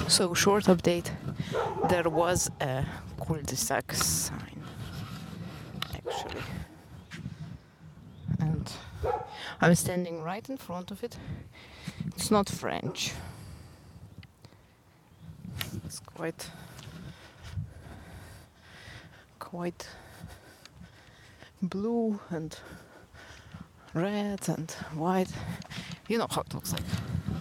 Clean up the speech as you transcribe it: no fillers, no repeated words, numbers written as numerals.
So, short update. There was a cul-de-sac sign, actually. And I'm standing right in front of it. It's not French. It's quite blue and red and white. You know how it looks like.